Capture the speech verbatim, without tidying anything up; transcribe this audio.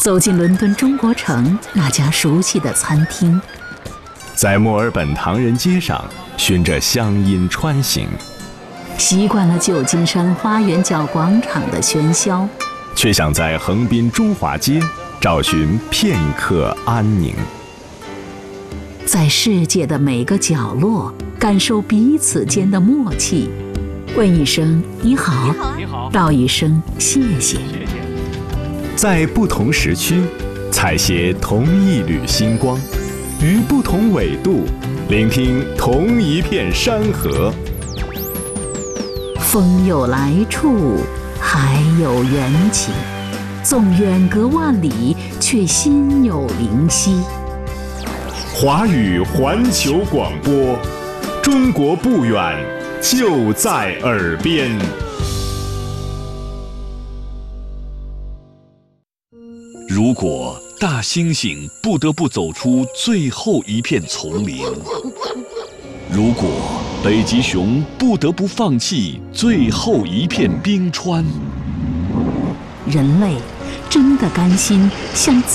走进伦敦中国城那家熟悉的餐厅， 在墨尔本唐人街上循着乡音穿行， 习惯了旧金山花园角广场的喧嚣， 却想在横滨中华街找寻片刻安宁。 在世界的每个角落感受彼此间的默契，问一声你好， 你好， 道一声谢谢。 在不同时区采撷同一缕星光，于不同纬度聆听同一片山河。 风有来处，海有缘起，纵远隔万里，却心有灵犀。 华语环球广播，中国不远，就在耳边。 如果大猩猩不得不走出最后一片丛林，如果北极熊不得不放弃最后一片冰川， 人类真的甘心向自